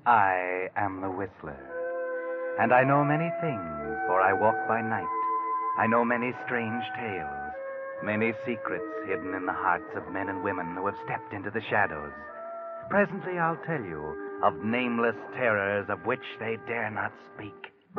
I am the Whistler, and I know many things, for I walk by night. I know many strange tales, many secrets hidden in the hearts of men and women who have stepped into the shadows. Presently I'll tell you of nameless terrors of which they dare not speak.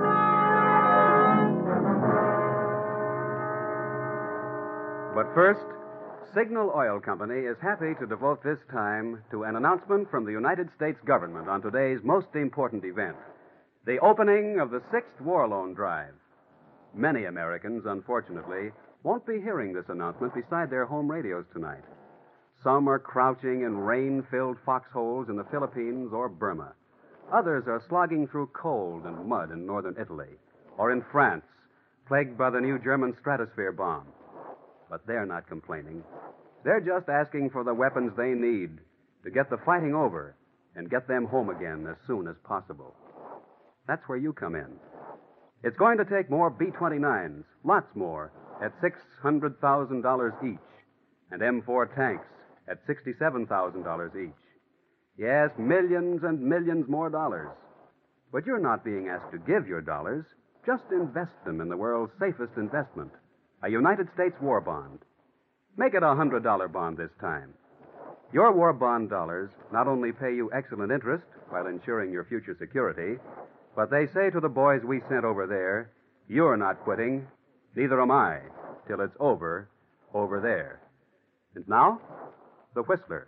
But first, Signal Oil Company is happy to devote this time to an announcement from the United States government on today's most important event, the opening of the 6th War Loan Drive. Many Americans, unfortunately, won't be hearing this announcement beside their home radios tonight. Some are crouching in rain-filled foxholes in the Philippines or Burma. Others are slogging through cold and mud in northern Italy, or in France, plagued by the new German stratosphere bomb. But they're not complaining. They're just asking for the weapons they need to get the fighting over and get them home again as soon as possible. That's where you come in. It's going to take more B-29s, lots more, at $600,000 each, and M4 tanks at $67,000 each. Yes, millions and millions more dollars. But you're not being asked to give your dollars. Just invest them in the world's safest investment, a United States war bond. Make it a $100 bond this time. Your war bond dollars not only pay you excellent interest while ensuring your future security, but they say to the boys we sent over there, you're not quitting, neither am I, till it's over there. And now, the Whistler.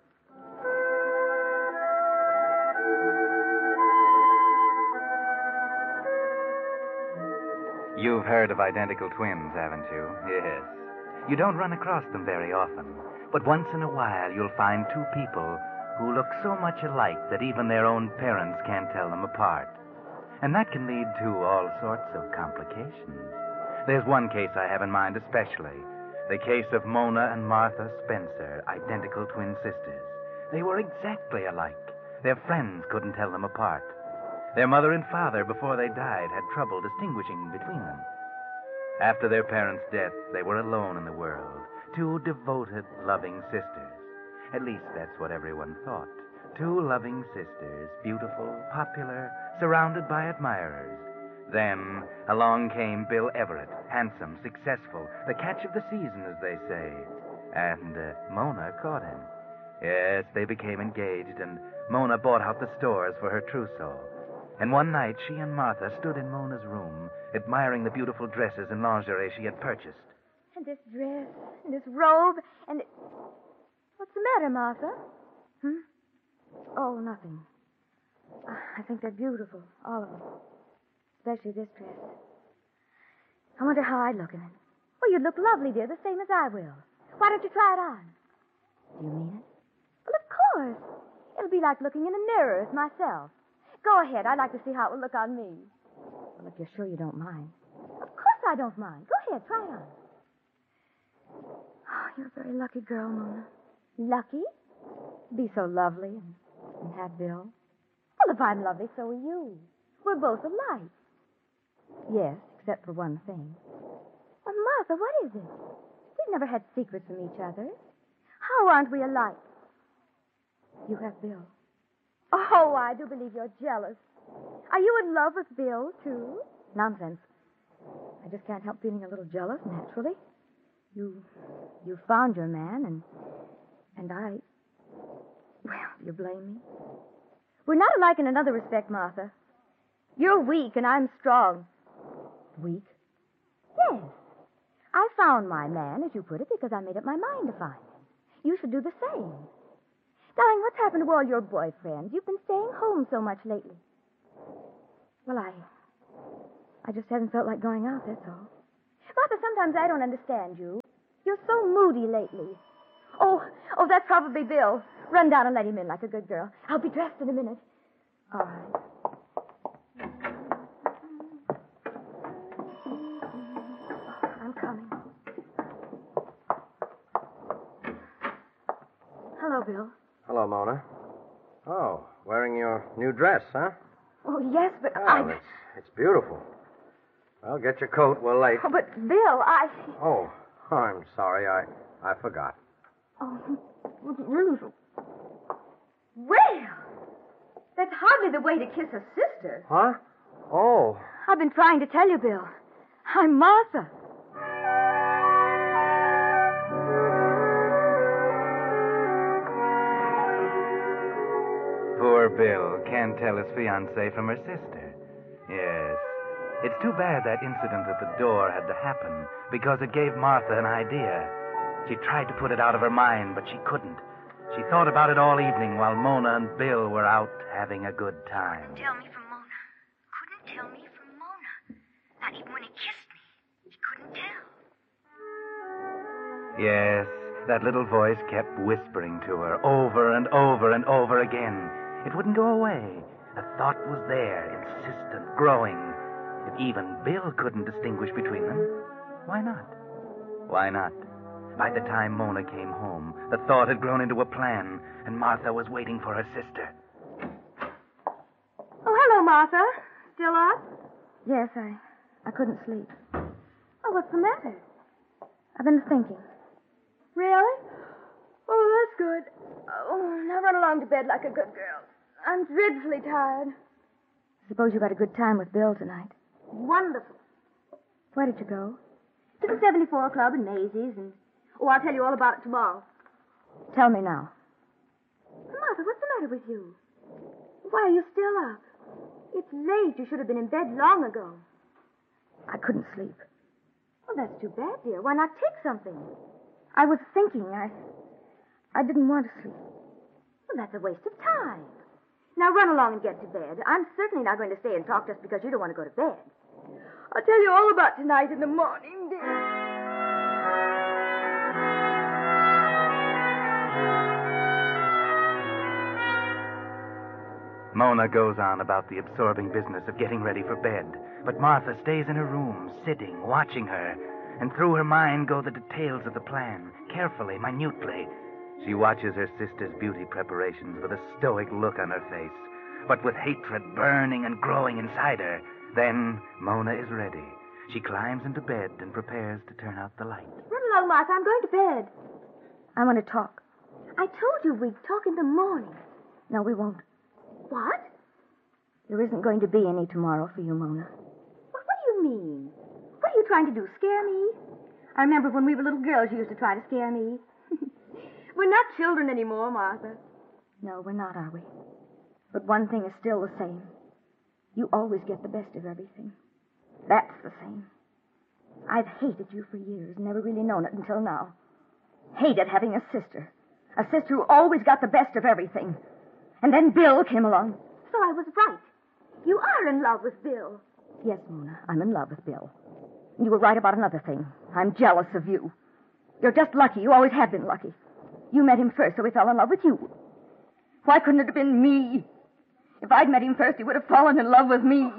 You've heard of identical twins, haven't you? Yes. You don't run across them very often, but once in a while you'll find two people who look so much alike that even their own parents can't tell them apart. And that can lead to all sorts of complications. There's one case I have in mind especially, the case of Mona and Martha Spencer, identical twin sisters. They were exactly alike. Their friends couldn't tell them apart. Their mother and father, before they died, had trouble distinguishing between them. After their parents' death, they were alone in the world. Two devoted, loving sisters. At least that's what everyone thought. Two loving sisters, beautiful, popular, surrounded by admirers. Then along came Bill Everett, handsome, successful, the catch of the season, as they say. And Mona caught him. Yes, they became engaged, and Mona bought out the stores for her trousseau. And one night, she and Martha stood in Mona's room, admiring the beautiful dresses and lingerie she had purchased. And this dress, and this robe, and... What's the matter, Martha? Oh, nothing. I think they're beautiful, all of them. Especially this dress. I wonder how I'd look in it. Well, you'd look lovely, dear, the same as I will. Why don't you try it on? Do you mean it? Well, of course. It'll be like looking in a mirror as myself. Go ahead. I'd like to see how it will look on me. Well, if you're sure you don't mind. Of course I don't mind. Go ahead, try it on. Oh, you're a very lucky girl, Mona. Lucky? Be so lovely and have Bill. Well, if I'm lovely, so are you. We're both alike. Yes, except for one thing. Well, Martha, what is it? We've never had secrets from each other. How aren't we alike? You have Bill. Oh, I do believe you're jealous. Are you in love with Bill, too? Nonsense. I just can't help feeling a little jealous, naturally. You found your man, and I... Well, you blame me? We're not alike in another respect, Martha. You're weak, and I'm strong. Weak? Yes. I found my man, as you put it, because I made up my mind to find him. You should do the same. Darling, what's happened to all your boyfriends? You've been staying home so much lately. Well, I just haven't felt like going out, that's all. Martha, sometimes I don't understand you. You're so moody lately. Oh, that's probably Bill. Run down and let him in like a good girl. I'll be dressed in a minute. All right. I'm coming. Hello, Bill. Hello, Mona. Oh, wearing your new dress, huh? Oh, yes, but Well, it's beautiful. Well, get your coat. We're late. Oh, but Bill, Oh, I'm sorry. I forgot. Oh, really? Well, That's hardly the way to kiss a sister. Huh? Oh. I've been trying to tell you, Bill. I'm Martha. Poor Bill can't tell his fiancée from her sister. Yes. It's too bad that incident at the door had to happen, because it gave Martha an idea. She tried to put it out of her mind, but she couldn't. She thought about it all evening while Mona and Bill were out having a good time. Tell me from Mona. Couldn't tell me from Mona. Not even when he kissed me. He couldn't tell. Yes, that little voice kept whispering to her over and over and over again. It wouldn't go away. The thought was there, insistent, growing. If even Bill couldn't distinguish between them, why not? Why not? By the time Mona came home, the thought had grown into a plan, and Martha was waiting for her sister. Oh, hello, Martha. Still up? Yes, I couldn't sleep. Oh, what's the matter? I've been thinking. Really? Oh, that's good. Oh, now run along to bed like a good girl. I'm dreadfully tired. Suppose you had a good time with Bill tonight. Wonderful. Where did you go? To the 74 Club in Maisie's, and... Oh, I'll tell you all about it tomorrow. Tell me now. Martha, what's the matter with you? Why are you still up? It's late. You should have been in bed long ago. I couldn't sleep. Well, that's too bad, dear. Why not take something? I was thinking. I didn't want to sleep. Well, that's a waste of time. Now run along and get to bed. I'm certainly not going to stay and talk just because you don't want to go to bed. I'll tell you all about tonight in the morning, dear. Mona goes on about the absorbing business of getting ready for bed, but Martha stays in her room, sitting, watching her, and through her mind go the details of the plan, carefully, minutely. She watches her sister's beauty preparations with a stoic look on her face, but with hatred burning and growing inside her. Then Mona is ready. She climbs into bed and prepares to turn out the light. Run along, Martha. I'm going to bed. I want to talk. I told you we'd talk in the morning. No, we won't. What? There isn't going to be any tomorrow for you, Mona. What do you mean? What are you trying to do, scare me? I remember when we were little girls, you used to try to scare me. We're not children anymore, Martha. No, we're not, are we? But one thing is still the same. You always get the best of everything. That's the same. I've hated you for years, never really known it until now. Hated having a sister who always got the best of everything. And then Bill came along. So I was right. You are in love with Bill. Yes, Mona, I'm in love with Bill. And you were right about another thing. I'm jealous of you. You're just lucky. You always have been lucky. You met him first, so he fell in love with you. Why couldn't it have been me? If I'd met him first, he would have fallen in love with me.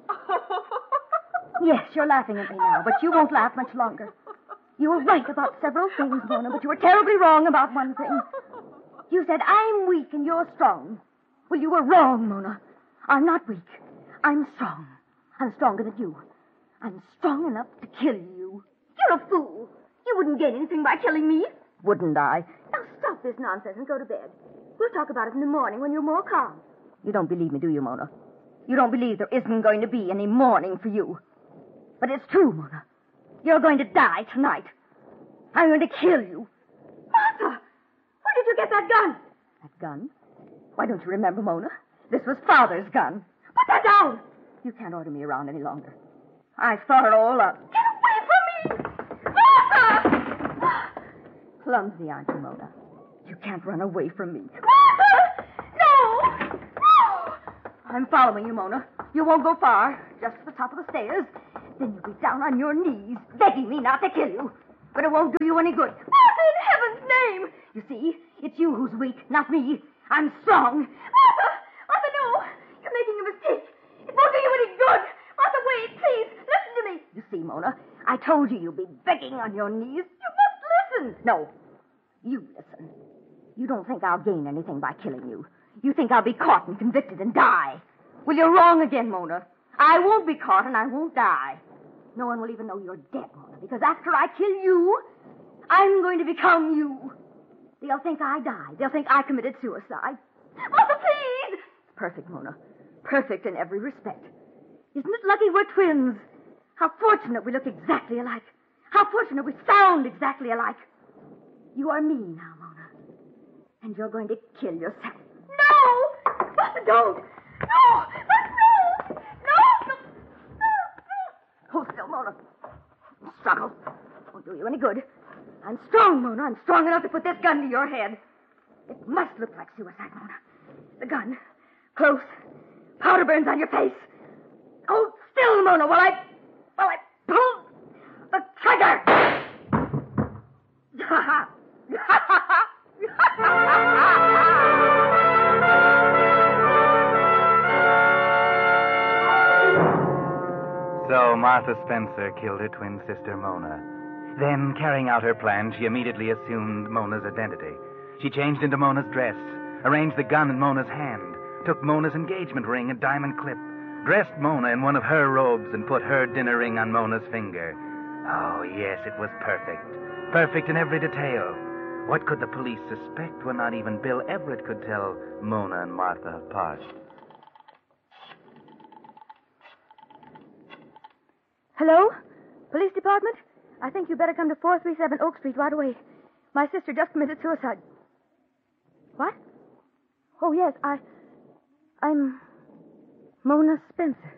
Yes, you're laughing at me now, but you won't laugh much longer. You were right about several things, Mona, but you were terribly wrong about one thing. You said, I'm weak and you're strong. Well, you were wrong, Mona. I'm not weak. I'm strong. I'm stronger than you. I'm strong enough to kill you. You're a fool. You wouldn't gain anything by killing me. Wouldn't I? Now stop this nonsense and go to bed. We'll talk about it in the morning when you're more calm. You don't believe me, do you, Mona? You don't believe there isn't going to be any morning for you. But it's true, Mona. You're going to die tonight. I'm going to kill you. Martha! Where did you get that gun? That gun? Why don't you remember, Mona? This was Father's gun. Put that down! You can't order me around any longer. I thought it all up. Get away from me! Martha! Clumsy, aren't you, Mona? You can't run away from me. Martha! No! No! I'm following you, Mona. You won't go far. Just to the top of the stairs. Then you'll be down on your knees, begging me not to kill you. But it won't do you any good. Martha, in heaven's name! You see, it's you who's weak, not me. I'm strong. Martha! Martha, no! You're making a mistake. It won't do you any good. Martha, wait, please. Listen to me. You see, Mona, I told you you'd be begging on your knees. You must listen. No, you listen. You don't think I'll gain anything by killing you. You think I'll be caught and convicted and die. Well, you're wrong again, Mona. I won't be caught and I won't die. No one will even know you're dead, Mona, because after I kill you, I'm going to become you. They'll think I died. They'll think I committed suicide. Martha, please! perfect, Mona. Perfect in every respect. Isn't it lucky we're twins? How fortunate we look exactly alike. How fortunate we sound exactly alike. You are me now, Mona. And you're going to kill yourself. No! Don't! No! No! No! Hold still, Mona. Struggle. Won't do you any good. I'm strong, Mona. I'm strong enough to put this gun to your head. It must look like suicide, Mona. The gun. Close. Powder burns on your face. Hold still, Mona, while I pull the trigger. So Martha Spencer killed her twin sister, Mona. Then, carrying out her plan, she immediately assumed Mona's identity. She changed into Mona's dress, arranged the gun in Mona's hand, took Mona's engagement ring and diamond clip, dressed Mona in one of her robes, and put her dinner ring on Mona's finger. Oh, yes, it was perfect. Perfect in every detail. What could the police suspect when not even Bill Everett could tell Mona and Martha apart? Hello? Police department? I think you better come to 437 Oak Street right away. My sister just committed suicide. What? Oh, yes, I'm Mona Spencer.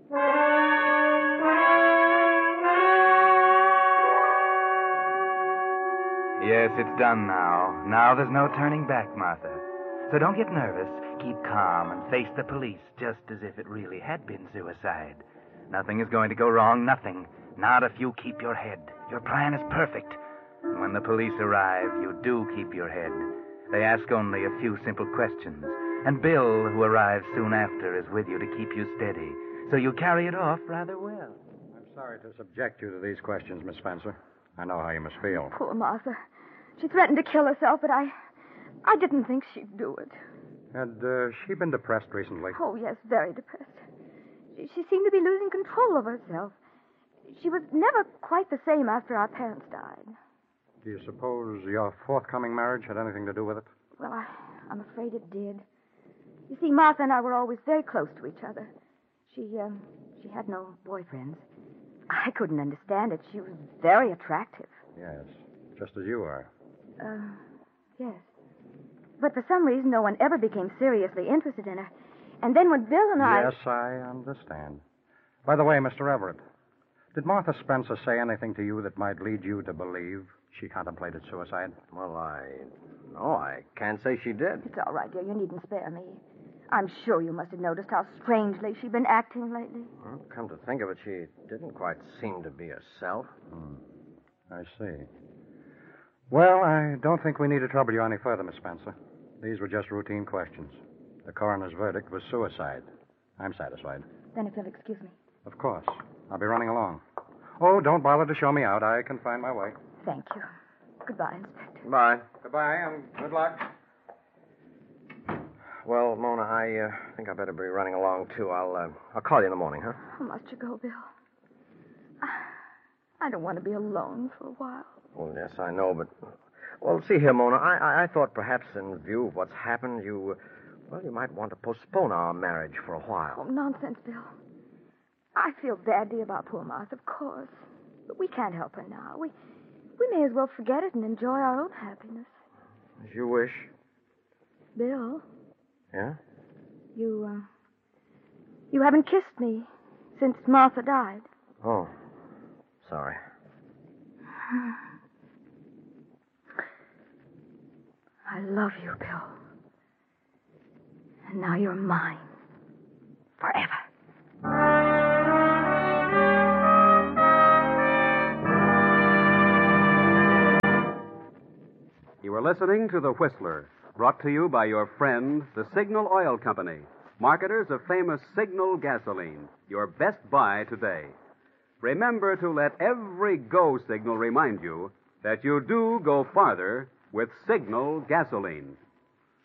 Yes, it's done now. Now there's no turning back, Martha. So don't get nervous. Keep calm and face the police just as if it really had been suicide. Nothing is going to go wrong, nothing. Not if you keep your head. Your plan is perfect. And when the police arrive, you do keep your head. They ask only a few simple questions. And Bill, who arrives soon after, is with you to keep you steady. So you carry it off rather well. I'm sorry to subject you to these questions, Miss Spencer. I know how you must feel. Poor Martha. She threatened to kill herself, but I didn't think she'd do it. Had she been depressed recently? Oh, yes, very depressed. She seemed to be losing control of herself. She was never quite the same after our parents died. Do you suppose your forthcoming marriage had anything to do with it? Well, I'm afraid it did. You see, Martha and I were always very close to each other. She had no boyfriends. I couldn't understand it. She was very attractive. Yes, just as you are. Yes. But for some reason, no one ever became seriously interested in her. And then when Bill and I... Yes, I understand. By the way, Mr. Everett, did Martha Spencer say anything to you that might lead you to believe she contemplated suicide? Well, No, I can't say she did. It's all right, dear. You needn't spare me. I'm sure you must have noticed how strangely she'd been acting lately. Well, come to think of it, she didn't quite seem to be herself. I see. Well, I don't think we need to trouble you any further, Miss Spencer. These were just routine questions. The coroner's verdict was suicide. I'm satisfied. Then if you'll excuse me. Of course. I'll be running along. Oh, don't bother to show me out. I can find my way. Thank you. Goodbye, Inspector. Bye. Goodbye, and good luck. Well, Mona, I think I better be running along, too. I'll call you in the morning, huh? Oh, must you go, Bill? I don't want to be alone for a while. Well, yes, I know, but... Well, see here, Mona, I thought perhaps in view of what's happened, you might want to postpone our marriage for a while. Oh, nonsense, Bill. I feel badly about poor Martha, of course. But we can't help her now. We may as well forget it and enjoy our own happiness. As you wish. Bill? Yeah? You haven't kissed me since Martha died. Oh, sorry. I love you, Bill. And now you're mine. Forever. You are listening to The Whistler, brought to you by your friend, the Signal Oil Company, marketers of famous Signal gasoline, your best buy today. Remember to let every go signal remind you that you do go farther with Signal gasoline.